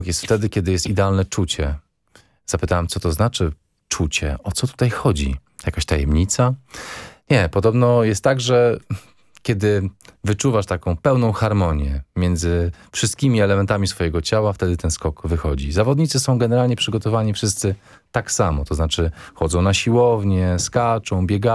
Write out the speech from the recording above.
jest wtedy, kiedy jest idealne czucie. Zapytałem, co to znaczy czucie? O co tutaj chodzi? Jakaś tajemnica? Nie, podobno jest tak, że kiedy wyczuwasz taką pełną harmonię między wszystkimi elementami swojego ciała, wtedy ten skok wychodzi. Zawodnicy są generalnie przygotowani wszyscy tak samo, to znaczy chodzą na siłownię, skaczą, biegają,